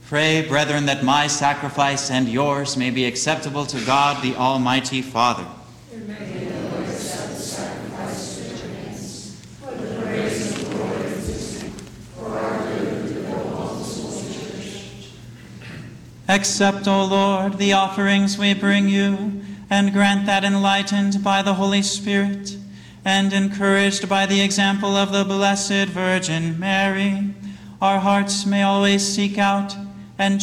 Pray, brethren, that my sacrifice and yours may be acceptable to God, the Almighty Father. And may the Lord accept the sacrifice at your hands, for the praise of the Lord and His name, for our good and the good of all His holy church. Accept, O Lord, the offerings we bring you, and grant that, enlightened by the Holy Spirit and encouraged by the example of the Blessed Virgin Mary, our hearts may always seek out and